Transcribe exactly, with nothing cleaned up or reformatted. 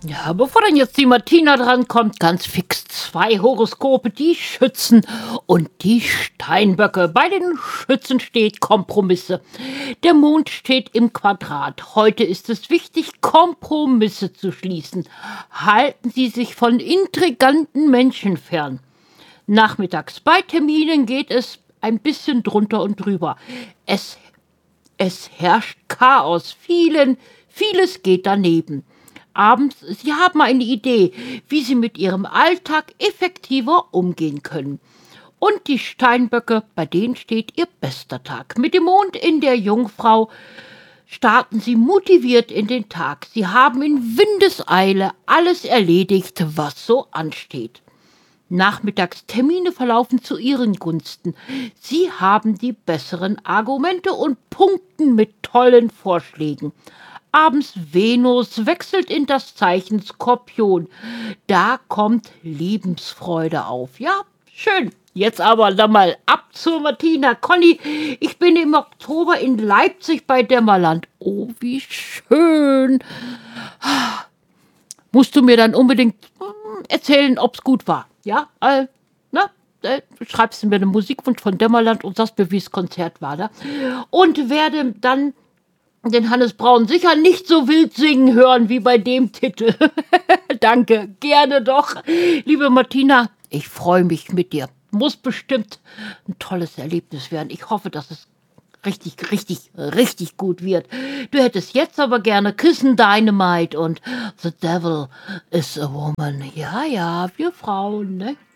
Ja, bevor dann jetzt die Martina drankommt, ganz fix zwei Horoskope, die Schützen und die Steinböcke. Bei den Schützen steht Kompromisse. Der Mond steht im Quadrat. Heute ist es wichtig, Kompromisse zu schließen. Halten Sie sich von intriganten Menschen fern. Nachmittags bei Terminen geht es ein bisschen drunter und drüber. Es, es herrscht Chaos. Vielen, vieles geht daneben. Abends, Sie haben eine Idee, wie Sie mit Ihrem Alltag effektiver umgehen können. Und die Steinböcke, bei denen steht Ihr bester Tag. Mit dem Mond in der Jungfrau starten Sie motiviert in den Tag. Sie haben in Windeseile alles erledigt, was so ansteht. Nachmittagstermine verlaufen zu Ihren Gunsten. Sie haben die besseren Argumente und punkten mit tollen Vorschlägen. Abends Venus wechselt in das Zeichen Skorpion. Da kommt Lebensfreude auf. Ja, schön. Jetzt aber dann mal ab zur Martina. Conny, ich bin im Oktober in Leipzig bei Dämmerland. Oh, wie schön. Musst du mir dann unbedingt erzählen, ob's gut war. Ja, äh, na, äh, schreibst du mir den Musikwunsch von Dämmerland und sagst mir, wie das Konzert war. Da. Und werde dann den Hannes Braun sicher nicht so wild singen hören wie bei dem Titel. Danke, gerne doch. Liebe Martina, ich freue mich mit dir. Muss bestimmt ein tolles Erlebnis werden. Ich hoffe, dass es richtig, richtig, richtig gut wird. Du hättest jetzt aber gerne Kissen Dynamite und The Devil is a Woman. Ja, ja, wir Frauen, ne?